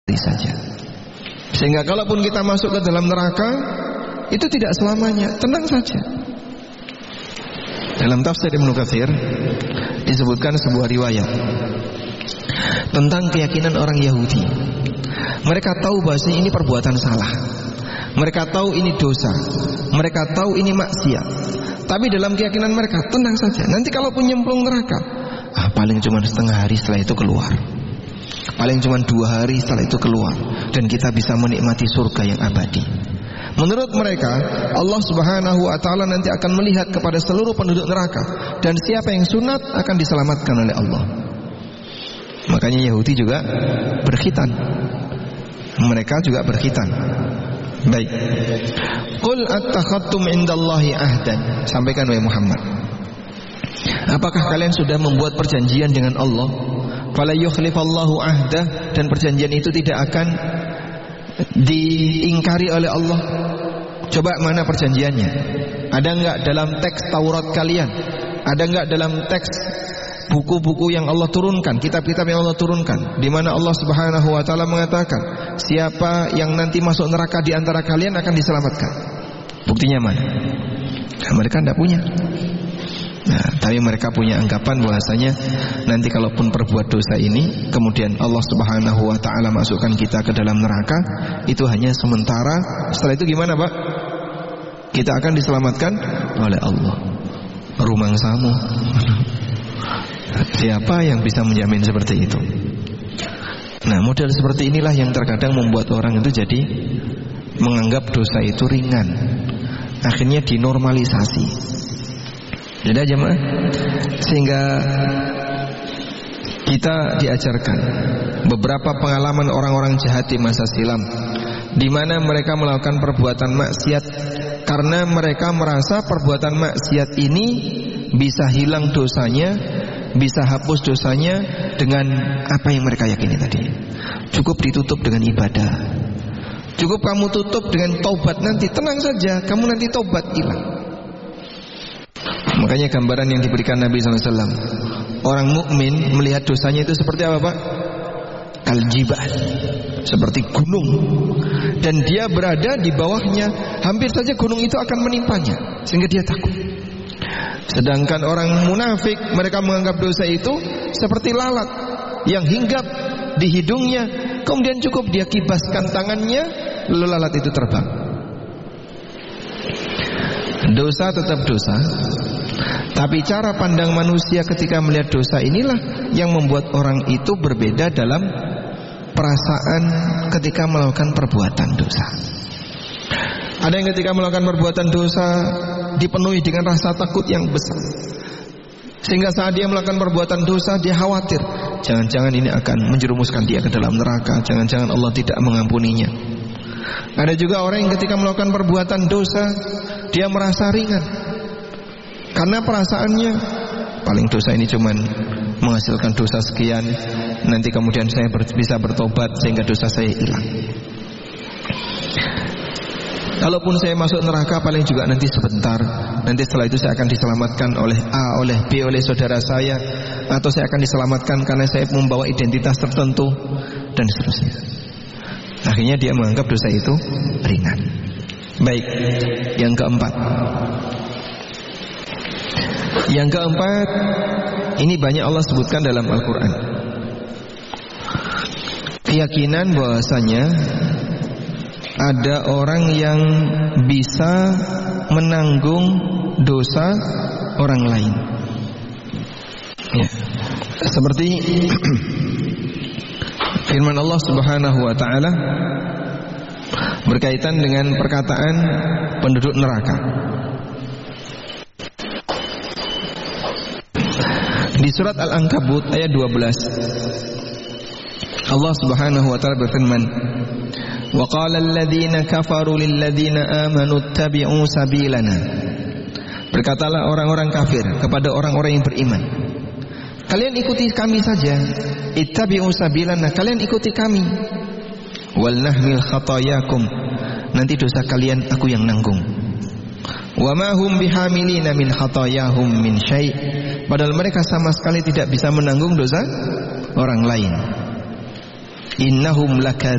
saja. Sehingga kalaupun kita masuk ke dalam neraka, itu tidak selamanya, tenang saja. Dalam tafsir Ibnu Katsir disebutkan sebuah riwayat tentang keyakinan orang Yahudi. Mereka tahu bahwa ini perbuatan salah, mereka tahu ini dosa, mereka tahu ini maksiat, tapi dalam keyakinan mereka tenang saja. Nanti kalaupun nyemplung neraka, paling cuma setengah hari setelah itu keluar, paling cuma 2 hari setelah itu keluar, dan kita bisa menikmati surga yang abadi. Menurut mereka, Allah Subhanahu wa ta'ala nanti akan melihat kepada seluruh penduduk neraka, dan siapa yang sunat akan diselamatkan oleh Allah. Makanya Yahudi juga berkhitan. Mereka juga berkhitan. Baik. Qul attakhadtum indallahi ahdan. Sampaikan wahai Muhammad, apakah kalian sudah membuat perjanjian dengan Allah? Fala yukhlifallahu ahdah, dan perjanjian itu tidak akan diingkari oleh Allah. Coba mana perjanjiannya? Ada enggak dalam teks Taurat kalian? Ada enggak dalam teks buku-buku yang Allah turunkan, kitab-kitab yang Allah turunkan, di mana Allah Subhanahu wa ta'ala mengatakan, siapa yang nanti masuk neraka di antara kalian akan diselamatkan? Buktinya mana? Nah, mereka tidak punya. Nah, tapi mereka punya anggapan bahwasanya nanti kalaupun perbuat dosa ini, kemudian Allah Subhanahu wa ta'ala masukkan kita ke dalam neraka, itu hanya sementara. Setelah itu gimana, Pak? Kita akan diselamatkan oleh Allah. Rumangsamu. Siapa yang bisa menjamin seperti itu? Nah, model seperti inilah yang terkadang membuat orang itu jadi menganggap dosa itu ringan. Akhirnya dinormalisasi. Jadi jemaah, sehingga kita diajarkan beberapa pengalaman orang-orang jahat di masa silam, di mana mereka melakukan perbuatan maksiat karena mereka merasa perbuatan maksiat ini bisa hilang dosanya, bisa hapus dosanya dengan apa yang mereka yakini tadi. Cukup ditutup dengan ibadah, cukup kamu tutup dengan taubat, nanti tenang saja, kamu nanti taubat hilang. Makanya gambaran yang diberikan Nabi SAW, orang mukmin melihat dosanya itu seperti apa, Pak? Kaljibal, seperti gunung, dan dia berada di bawahnya, hampir saja gunung itu akan menimpanya, sehingga dia takut. Sedangkan orang munafik, mereka menganggap dosa itu seperti lalat yang hinggap di hidungnya, kemudian cukup dia kibaskan tangannya, lalu lalat itu terbang. Dosa tetap dosa, tapi cara pandang manusia ketika melihat dosa inilah yang membuat orang itu berbeda dalam perasaan ketika melakukan perbuatan dosa. Ada yang ketika melakukan perbuatan dosa dipenuhi dengan rasa takut yang besar, sehingga saat dia melakukan perbuatan dosa dia khawatir, jangan-jangan ini akan menjerumuskan dia ke dalam neraka, jangan-jangan Allah tidak mengampuninya. Ada juga orang yang ketika melakukan perbuatan dosa dia merasa ringan, karena perasaannya paling dosa ini cuman menghasilkan dosa sekian, nanti kemudian saya bisa bertobat sehingga dosa saya hilang. Kalaupun saya masuk neraka paling juga nanti sebentar, nanti setelah itu saya akan diselamatkan oleh A, oleh B, oleh saudara saya, atau saya akan diselamatkan karena saya membawa identitas tertentu, dan seterusnya. Akhirnya dia menganggap dosa itu ringan. Baik, yang keempat. Yang keempat, ini banyak Allah sebutkan dalam Al-Quran. Keyakinan bahwasanya ada orang yang bisa menanggung dosa orang lain. Ya. Seperti firman Allah Subhanahu wa ta'ala berkaitan dengan perkataan penduduk neraka. Di surat Al-Ankabut ayat 12, Allah Subhanahu wa ta'ala berfirman, wa qala alladhina kafaru lilladhina amanu ittabi'u sabilana. Berkatalah orang-orang kafir kepada orang-orang yang beriman, kalian ikuti kami saja. Ittabi'u sabilana, kalian ikuti kami. Wal nahmil khatayakum, nanti dosa kalian aku yang nanggung. Wa ma hum bihamilina min khatayahum min syai', padahal mereka sama sekali tidak bisa menanggung dosa orang lain. Innahum laka